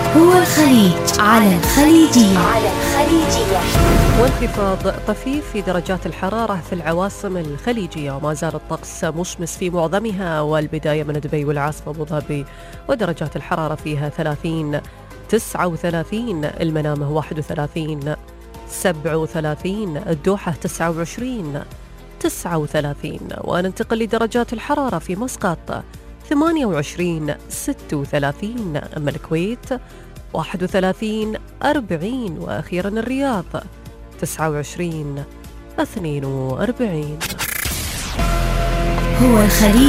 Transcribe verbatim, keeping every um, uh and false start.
هو الخليج على الخليجية. على الخليجية. وانخفاض طفيف في درجات الحرارة في العواصم الخليجية، وما زال الطقس مشمس في معظمها، والبداية من دبي والعاصمة أبو ظبي ودرجات الحرارة فيها ثلاثين تسعة وثلاثين، المنامة واحد وثلاثين سبعة وثلاثين، الدوحة تسعة وعشرين تسعة وثلاثين. وننتقل لدرجات الحرارة في مسقط ثمانية وعشرين ستة وثلاثين، أما الكويت واحد وثلاثين أربعين، وأخيرا الرياض تسعة وعشرين اثنين وأربعين. هو الخليج.